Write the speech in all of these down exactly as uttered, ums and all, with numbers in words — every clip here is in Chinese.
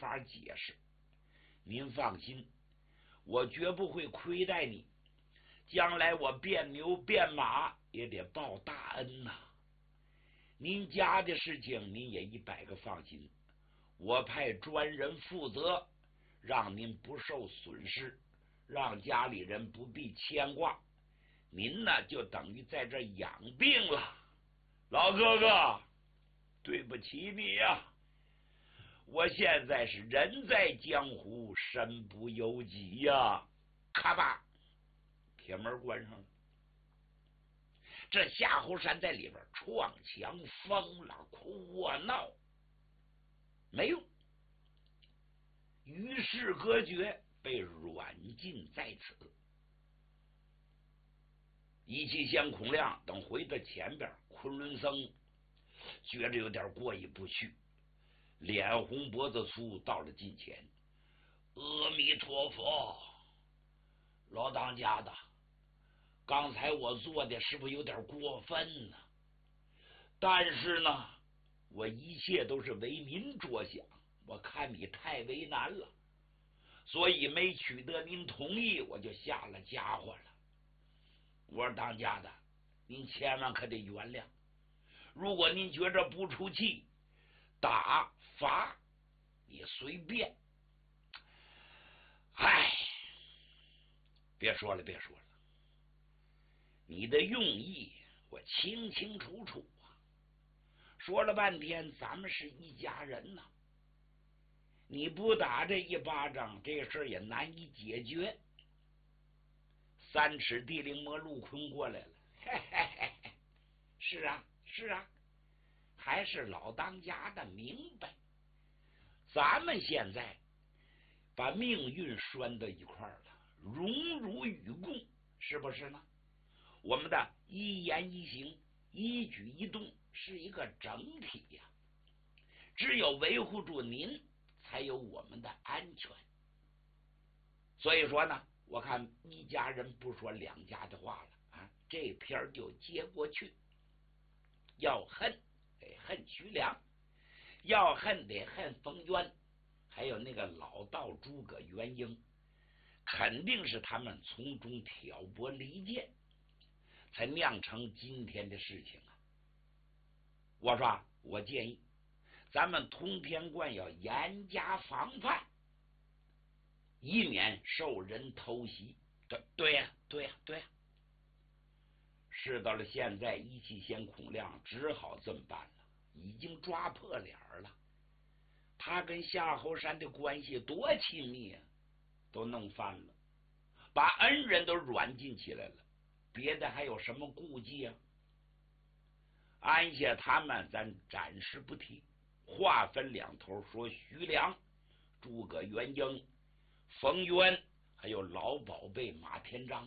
法解释。您放心，我绝不会亏待你，将来我变牛变马也得报大恩呐、啊。您家的事情您也一百个放心，我派专人负责，让您不受损失，让家里人不必牵挂。您呢就等于在这养病了。老哥哥，对不起你呀、啊，我现在是人在江湖，身不由己呀、啊！咔吧，铁门关上了。这夏侯山在里边撞墙疯了，哭啊闹，没用，与世隔绝，被软禁在此。一气仙孔亮等回到前边，昆仑僧觉着有点过意不去，脸红脖子粗，到了近前，阿弥陀佛，老当家的，刚才我做的是不是有点过分呢？但是呢，我一切都是为您着想，我看你太为难了，所以没取得您同意，我就下了家伙了。我说当家的，您千万可得原谅，如果您觉着不出气，打罚你随便。唉，别说了别说了，你的用意我清清楚楚啊。说了半天咱们是一家人呐、啊，你不打这一巴掌，这事儿也难以解决。三尺地灵魔陆坤过来了，嘿嘿嘿嘿，是啊是啊，还是老当家的明白，咱们现在把命运拴到一块儿了，荣辱与共，是不是呢？我们的一言一行一举一动是一个整体呀、啊，只有维护住您，才有我们的安全。所以说呢，我看一家人不说两家的话了啊，这篇就接过去。要恨得恨徐良，要恨得恨冯渊，还有那个老道诸葛元英，肯定是他们从中挑拨离间，才酿成今天的事情啊。我说我建议咱们通天观要严加防范，以免受人偷袭。对对呀、啊、对呀、啊、对呀、啊，事到了现在，一气仙孔亮只好这么办了，已经抓破脸了。他跟夏侯山的关系多亲密啊，都弄翻了，把恩人都软禁起来了，别的还有什么顾忌啊？安下他们咱暂时不提，话分两头说。徐良、诸葛元英、冯渊还有老宝贝马天章，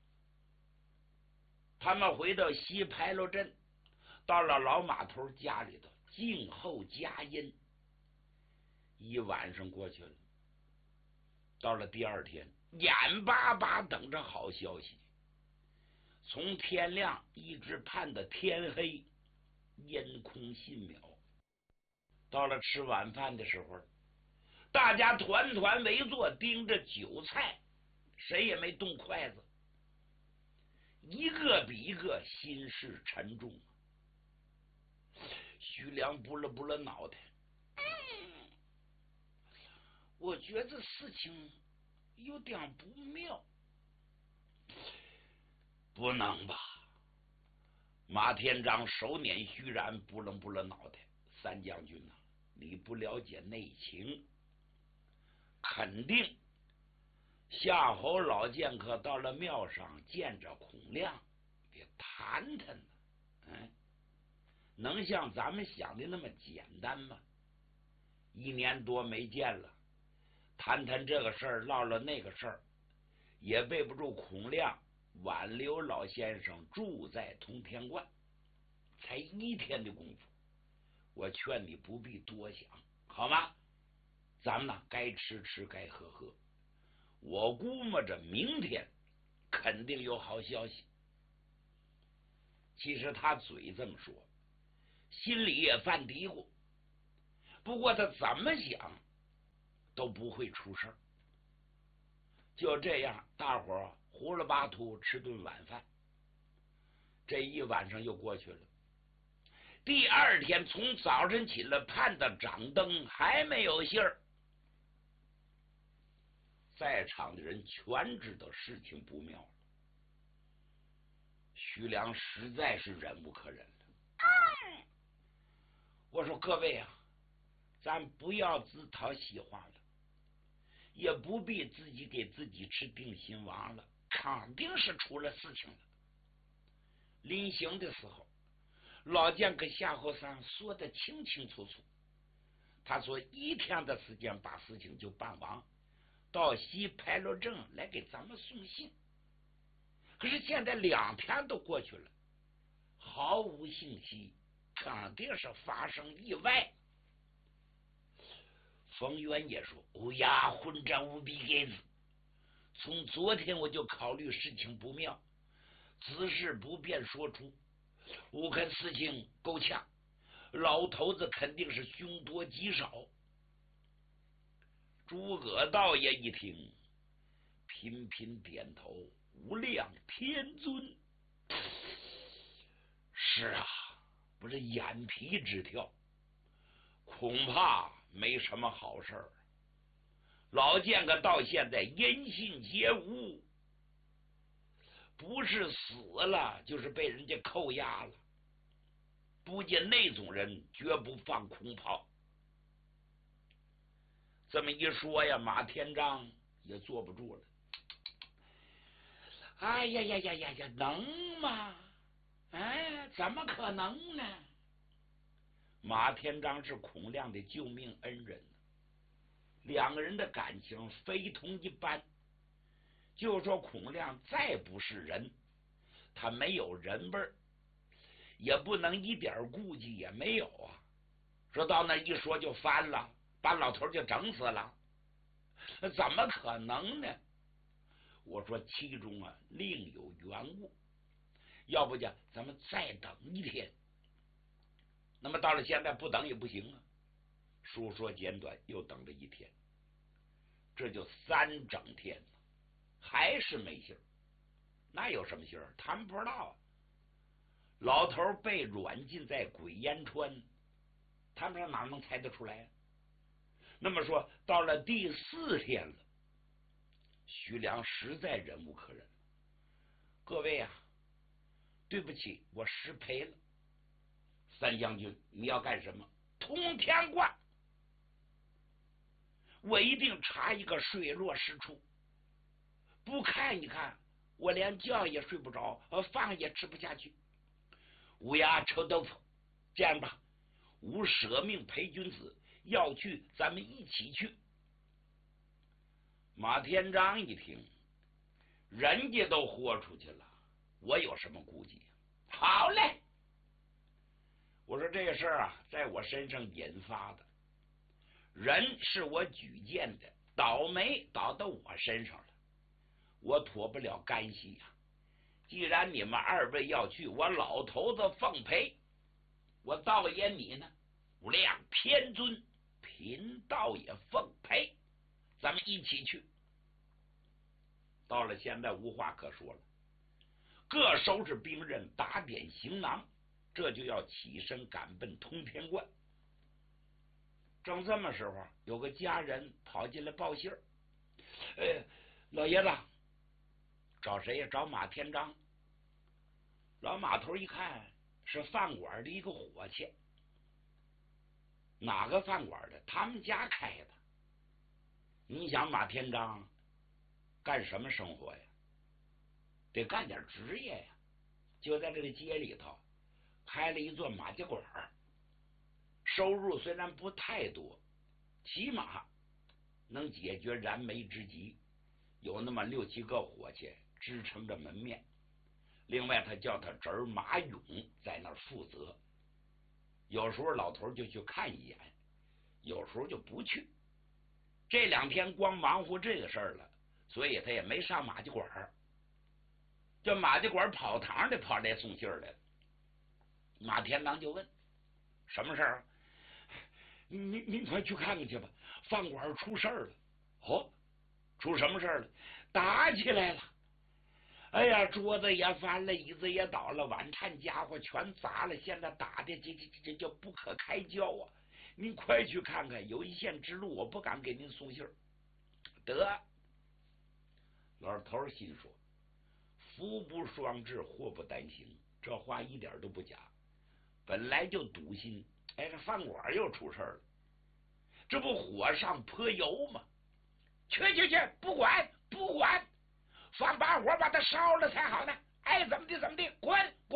他们回到西牌楼镇，到了老马头家里头静候佳音。一晚上过去了，到了第二天，眼巴巴等着好消息，从天亮一直盼到天黑，烟空信渺。到了吃晚饭的时候，大家团团围坐，盯着酒菜，谁也没动筷子，一个比一个心事沉重。徐良拨了拨了脑袋，嗯，我觉得事情有点不妙。不能吧？马天章手捻虚髯，拨了拨了脑袋，三将军啊，你不了解内情，肯定夏侯老剑客到了庙上见着孔亮，别谈谈呢。嗯，能像咱们想的那么简单吗？一年多没见了，谈谈这个事儿，唠唠那个事儿，也背不住孔亮挽留老先生住在通天观。才一天的功夫，我劝你不必多想，好吗？咱们呢，该吃吃，该喝喝。我估摸着明天肯定有好消息。其实他嘴这么说，心里也犯嘀咕。不过他怎么想， 都不会出事儿。就这样，大伙儿胡了巴涂吃顿晚饭，这一晚上又过去了。第二天从早晨起来，盼到掌灯还没有信儿。在场的人全知道事情不妙了，徐良实在是忍无可忍了。我说各位啊，咱不要自讨喜欢了，也不必自己给自己吃定心丸了，肯定是出了事情了。临行的时候，老将跟夏侯三说的清清楚楚，他说一天的时间把事情就办完，到西派了证来给咱们送信。可是现在两天都过去了，毫无信息，肯定是发生意外。冯渊也说：“哦呀，混账无比该子！从昨天我就考虑事情不妙，此事不便说出。我看事情够呛，老头子肯定是凶多吉少。”诸葛道爷一听，频频点头：“无量天尊，是啊，不是眼皮直跳，恐怕没什么好事儿。老剑哥到现在音信皆无，不是死了，就是被人家扣押了。不见那种人绝不放空炮。”这么一说呀，马天章也坐不住了。哎呀呀呀呀呀，能吗？哎，怎么可能呢？马天章是孔亮的救命恩人，两个人的感情非同一般。就说孔亮再不是人，他没有人味儿，也不能一点顾忌也没有啊。说到那一说就翻了，把老头就整死了，怎么可能呢？我说其中啊另有缘故，要不讲咱们再等一天。那么到了现在不等也不行啊。书说简短，又等了一天，这就三整天了，还是没信儿。那有什么信儿？他们不知道啊。老头被软禁在鬼烟川，他们哪能猜得出来啊？那么说到了第四天了，徐良实在忍无可忍了。各位啊，对不起，我失陪了。三将军，你要干什么？通天观，我一定查一个水落石出。不看一看，我连觉也睡不着，饭也吃不下去。乌鸦臭豆腐，这样吧，吾舍命陪君子，要去咱们一起去。马天章一听，人家都豁出去了，我有什么顾忌？好嘞，我说这个事儿啊，在我身上引发的，人是我举荐的，倒霉倒到我身上了，我脱不了干系呀、啊。既然你们二位要去，我老头子奉陪，我道爷你呢？无量天尊，贫道也奉陪，咱们一起去。到了现在无话可说了，各收拾兵刃，打点行囊，这就要起身赶奔通天观。正这么时候，有个家人跑进来报信儿：“呃，老爷子，找谁呀？找马天章。”老马头一看，是饭馆的一个伙计。哪个饭馆的？他们家开的。你想马天章干什么生活呀？得干点职业呀。就在这个街里头开了一座马家馆，收入虽然不太多，起码能解决燃眉之急，有那么六七个伙计支撑着门面。另外他叫他侄儿马勇在那儿负责，有时候老头就去看一眼，有时候就不去。这两天光忙活这个事儿了，所以他也没上马家馆。这马家馆跑堂的跑来送信儿来了。马天郎就问：“什么事儿？您您快去看看去吧。” 饭馆出事儿了。哦，出什么事儿了？打起来了。哎呀，桌子也翻了，椅子也倒了，碗铲家伙全砸了，现在打的这这这叫不可开交啊！您快去看看，有一线之路，我不敢给您送信儿。得，老头心说：福不双至，祸不单行。这话一点都不假。本来就赌心，哎，这饭馆又出事了，这不火上泼油吗？去去去，不管不管，放把火把它烧了才好呢！爱怎么的怎么的，滚滚！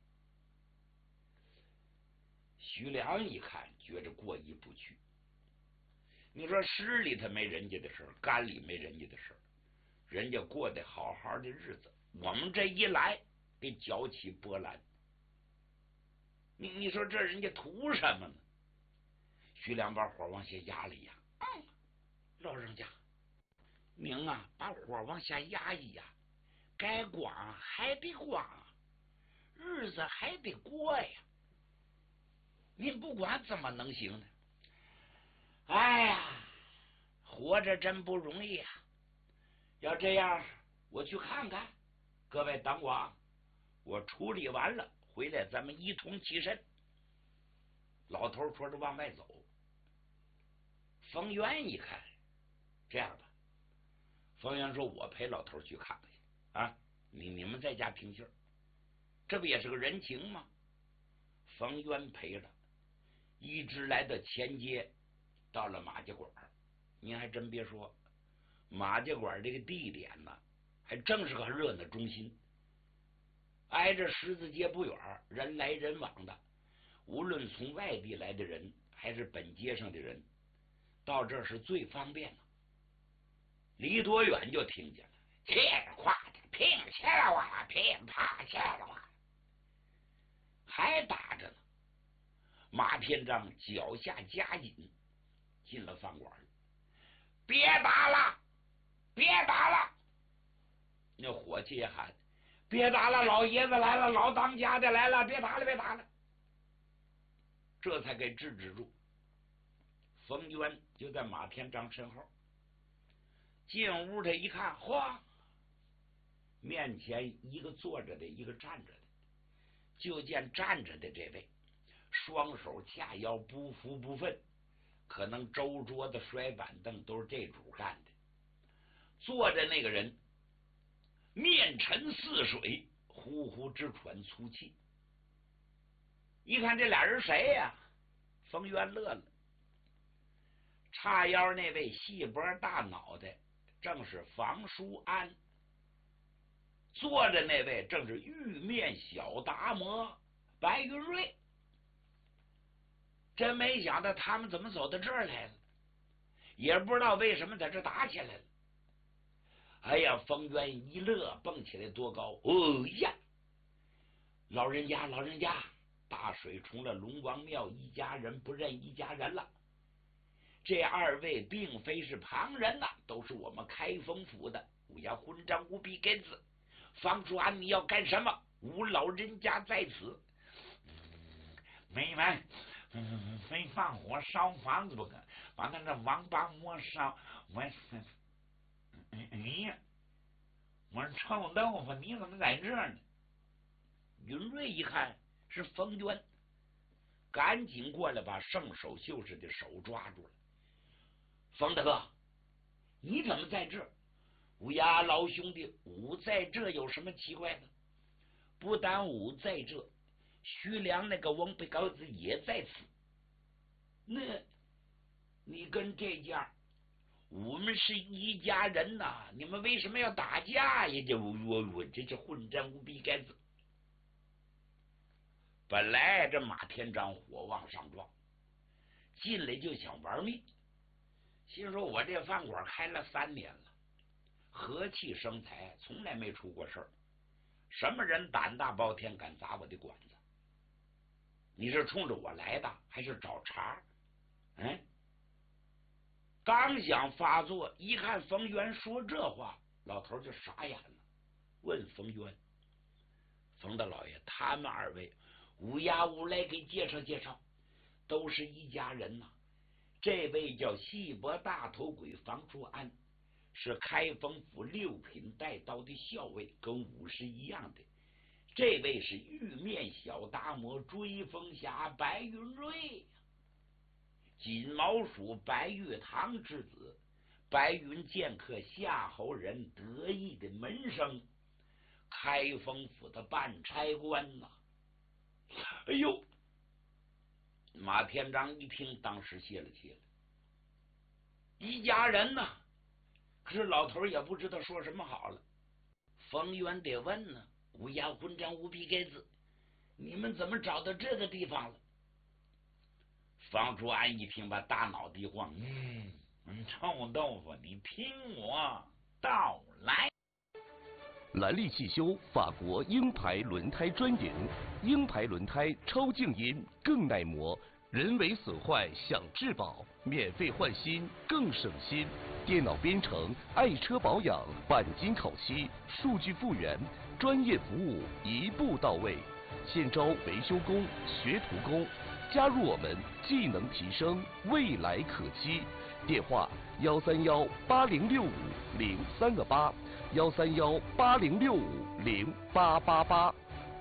徐良一看，觉着过意不去。你说市里头没人家的事儿，干里没人家的事儿，人家过得好好的日子，我们这一来给搅起波澜。你你说这人家图什么呢？徐良把火往下压了压，嗯，老人家，您啊，把火往下压一压，该光还得光，日子还得过呀。您不管怎么能行呢？哎呀，活着真不容易啊！要这样，我去看看。各位等我，我处理完了回来，咱们一同起身。老头说着往外走。冯源一看，这样吧，冯源说：“我陪老头去看看去啊，你你们在家听信儿，这不也是个人情吗？”冯源陪着，一直来到前街，到了马家馆。您还真别说，马家馆这个地点呢，还正是个热闹中心，挨着十字街不远，人来人往的。无论从外地来的人，还是本街上的人，到这是最方便的。离多远就听见了，切夸的拼切了哇，拼啪切了哇，还打着呢。马天章脚下夹紧，进了饭馆里。别打了，别打了！那伙计也喊：“别打了，老爷子来了，老当家的来了，别打了，别打了！”这才给制止住。冯渊就在马天章身后。进屋他一看，嚯，面前一个坐着的，一个站着的。就见站着的这位，双手掐腰，不服不忿，可能周桌子摔板凳都是这主干的。坐着那个人面沉似水，呼呼直喘粗气。一看这俩人谁呀、啊？冯渊乐了。叉腰那位细脖大脑袋正是房叔安，坐着那位正是玉面小达摩白云瑞。真没想到他们怎么走到这儿来了，也不知道为什么在这打起来了。哎呀，冯渊一乐，蹦起来多高！哦呀，老人家，老人家，大水冲了龙王庙，一家人不认一家人了。这二位并非是旁人呐、啊，都是我们开封府的。我要混账无比根子，房叔安，你要干什么？吾老人家在此。 没完，嗯，非放火烧房子不可，把那个王八馍烧。我，你，我是臭豆腐，你怎么在这儿呢？ 云瑞一看是冯渊，赶紧过来把圣手秀士的手抓住了。冯大哥，你怎么在这？乌鸦老兄弟，吾在这有什么奇怪的？不但吾在这，徐良那个王八羔子也在此。那，你跟这家，我们是一家人呐、啊，你们为什么要打架呀？这我我这是混账无比该子！本来这马天章火往上撞，进来就想玩命。心说我这饭馆开了三年了，和气生财，从来没出过事儿。什么人胆大包天敢砸我的馆子？你是冲着我来的，还是找茬？嗯，刚想发作，一看冯渊说这话，老头就傻眼了，问冯渊：“冯大老爷，他们二位，乌鸦吾来给介绍介绍，都是一家人呐、啊。 这位叫细脖大头鬼房叔安，是开封府六品带刀的校尉，跟武士一样的。这位是玉面小达摩追风侠白云瑞，金毛鼠白玉堂之子，白云剑客夏侯人得意的门生，开封府的办差官呐、啊！哎呦！马天章一听，当时泄了气了。一家人呢、啊，可是老头也不知道说什么好了。冯源得问呢，乌鸦混账无比给子，你们怎么找到这个地方了？方叔安一听，把大脑袋一晃， 嗯，臭豆腐，你听我道来。 兰利汽修法国鹰牌轮胎专营，鹰牌轮胎超静音，更耐磨，人为损坏享质保，免费换新更省心。电脑编程，爱车保养，钣金烤漆，数据复原，专业服务一步到位。现招维修工、学徒工，加入我们，技能提升，未来可期。电话幺三幺八零六五零三个八，幺三幺八零六五零八八八。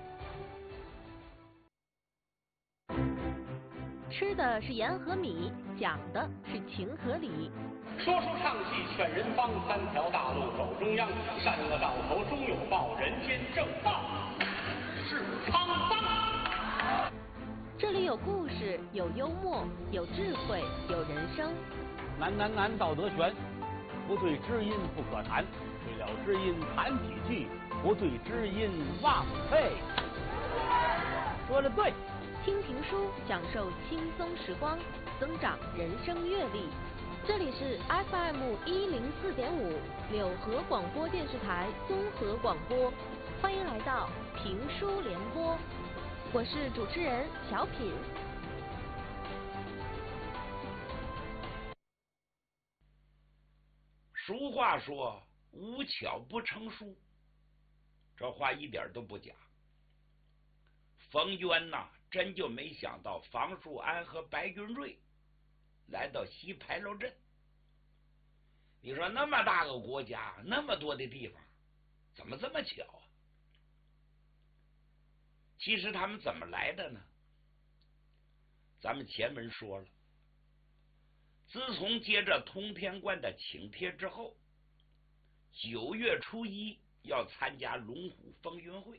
吃的是盐和米，讲的是情和理。 说书唱戏劝人方，三条大路走中央，善恶到头终有报，人间正道是沧桑。 这里有故事，有幽默，有智慧，有人生。 难难难，道德悬，不对知音不可谈，对了知音谈几句，不对知音忘废。说的对。 听评书，享受轻松时光，增长人生阅历。这里是 F M 一零四点五柳河广播电视台综合广播，欢迎来到评书联播，我是主持人小品。 俗话说无巧不成书，这话一点都不假。冯渊呐、啊，真就没想到房树安和白云瑞来到西牌楼镇。你说那么大个国家，那么多的地方，怎么这么巧啊？其实他们怎么来的呢？咱们前文说了，自从接着通天观的请帖之后，九月初一要参加龙虎风云会。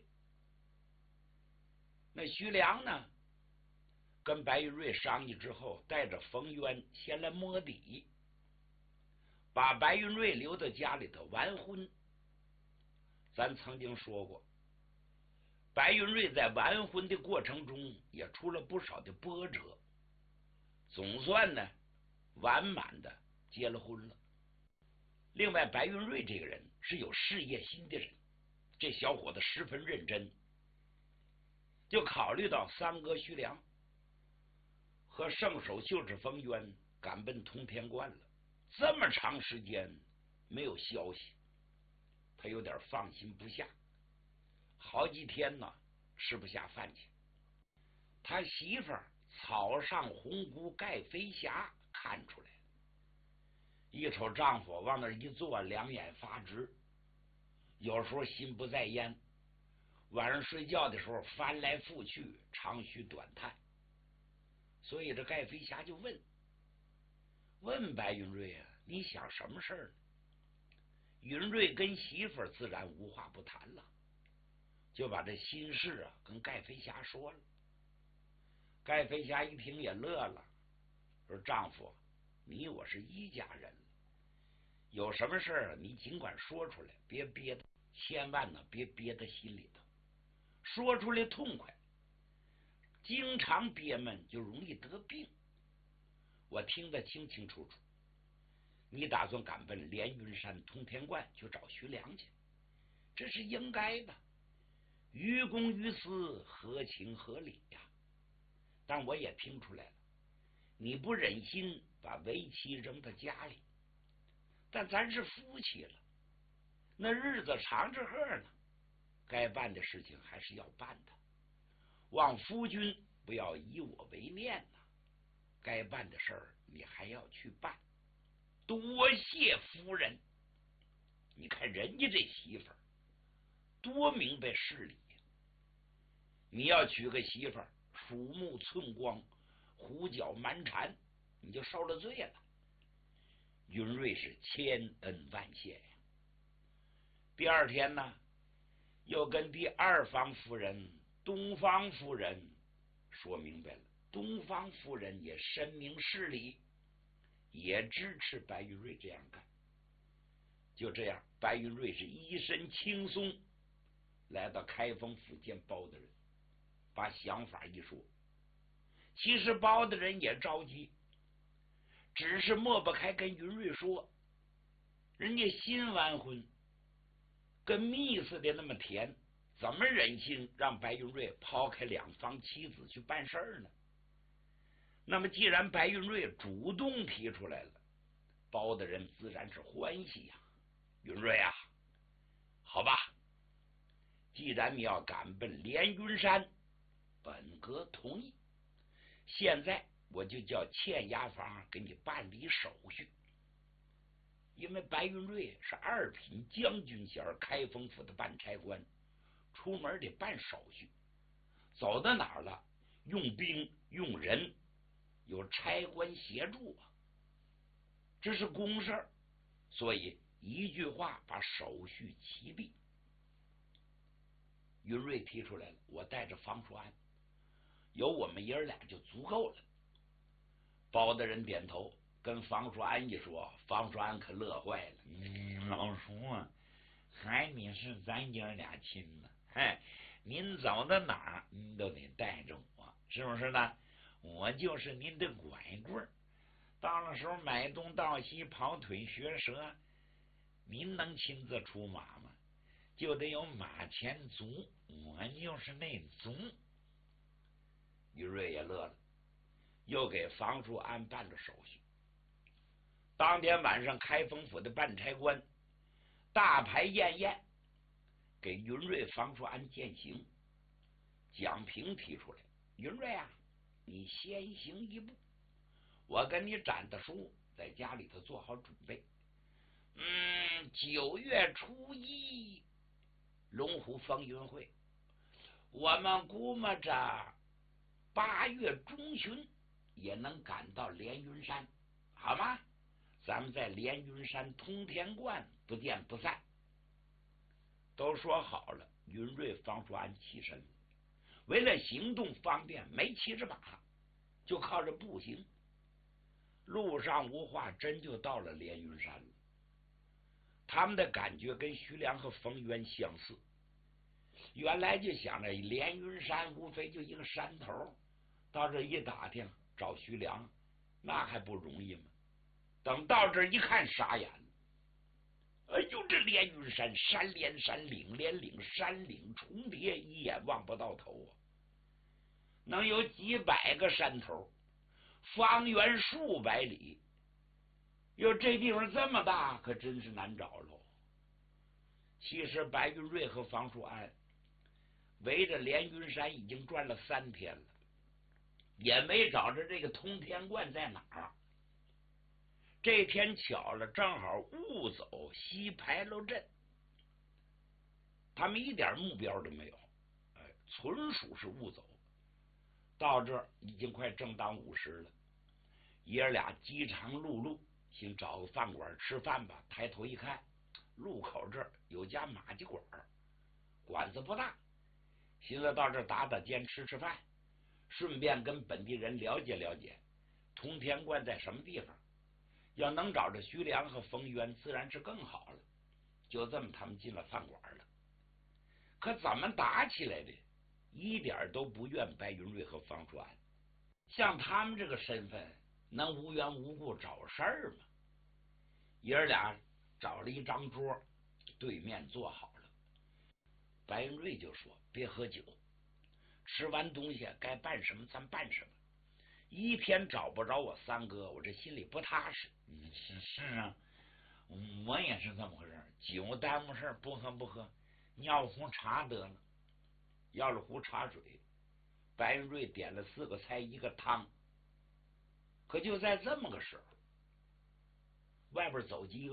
那徐良呢，跟白云瑞商议之后，带着冯渊先来摸底，把白云瑞留到家里头完婚。咱曾经说过，白云瑞在完婚的过程中也出了不少的波折，总算呢完满的结了婚了。另外，白云瑞这个人是有事业心的人，这小伙子十分认真，就考虑到三哥徐良和圣手秀士冯渊赶奔通天观了，这么长时间没有消息，他有点放心不下，好几天呢吃不下饭去。他媳妇儿草上红姑盖飞霞看出来了，一瞅丈夫往那一坐，两眼发直，有时候心不在焉，晚上睡觉的时候翻来覆去，长吁短叹。所以这盖飞霞就问问白云瑞啊，你想什么事儿呢？云瑞跟媳妇儿自然无话不谈了，就把这心事啊跟盖飞霞说了。盖飞霞一听也乐了，说丈夫，你我是一家人，有什么事儿你尽管说出来，别憋的，千万呢别憋在心里头，说出来痛快，经常憋闷就容易得病。我听得清清楚楚，你打算赶奔连云山通天观去找徐良去，这是应该的，于公于私，合情合理呀、啊。但我也听出来了，你不忍心把为妻扔到家里，但咱是夫妻了，那日子长着贺呢，该办的事情还是要办的，望夫君不要以我为念呐、啊。 该办的事儿你还要去办，多谢夫人。你看人家这媳妇儿多明白事理呀！你要娶个媳妇儿，鼠目寸光，胡搅蛮缠，你就受了罪了。云瑞是千恩万谢呀。第二天呢，又跟第二房夫人东方夫人说明白了，东方夫人也深明事理，也支持白云瑞这样干。就这样，白云瑞是一身轻松来到开封府见包大人，把想法一说。其实包大人也着急，只是抹不开跟云瑞说，人家新完婚跟蜜似的那么甜，怎么忍心让白云瑞抛开两房妻子去办事儿呢？那么既然白云瑞主动提出来了，包大人自然是欢喜呀、啊。云瑞啊，好吧，既然你要赶奔连云山，本阁同意。现在我就叫欠押房给你办理手续。因为白云瑞是二品将军衔开封府的办差官，出门得办手续，走到哪儿了，用兵用人，有差官协助啊，这是公事儿，所以一句话把手续齐毕。云瑞提出来了，我带着方叔安，有我们爷儿俩就足够了。包大人点头，跟方叔安一说，方叔安可乐坏了。 嗯，老叔啊，还你是咱爷俩亲呢，哎，您走到哪儿您都得带着我，是不是呢？我就是您的拐棍，到了时候买东到西，跑腿学舌，您能亲自出马吗？就得有马前卒，我就是那卒。于瑞也乐了，又给房叔安办了手续。当天晚上，开封府的办差官大排宴宴，给云瑞、房叔安饯行。蒋平提出来，云瑞啊，你先行一步，我跟你展的书在家里头做好准备。嗯，九月初一龙虎风云会，我们估摸着八月中旬也能赶到连云山，好吗？咱们在连云山通天观不见不散。都说好了，云瑞、方叔安起身了，为了行动方便，没骑着马，就靠着步行。路上无话，真就到了连云山了。他们的感觉跟徐良和冯渊相似，原来就想着连云山无非就一个山头，到这一打听找徐良，那还不容易吗？等到这一看，傻眼了。哎呦，这连云山山连山，岭连岭，山岭重叠，一眼望不到头啊！能有几百个山头，方圆数百里。哟，这地方这么大，可真是难找喽。其实白云瑞和房叔安围着连云山已经转了三天了，也没找着这个通天观在哪儿。这天巧了，正好雾走西牌楼镇，他们一点目标都没有，哎，纯属是雾走。到这儿已经快正当午时了，爷儿俩饥肠辘辘，先找个饭馆吃饭吧。抬头一看，路口这儿有家马鸡馆，馆子不大，寻思到这儿打打尖，吃吃饭，顺便跟本地人了解了解通天观在什么地方。要能找着徐良和冯渊，自然是更好了。就这么，他们进了饭馆了。可怎么打起来的？一点都不怨白云瑞和方叔安。像他们这个身份，能无缘无故找事儿吗？爷儿俩找了一张桌，对面坐好了。白云瑞就说：“别喝酒，吃完东西该办什么咱办什么。一天找不着我三哥，我这心里不踏实。” 嗯，是是啊，我也是这么回事。酒耽误事儿，不喝不喝，要壶茶得了。 要了壶茶水，白云瑞点了四个菜一个汤。 可就在这么个时候，外边走几个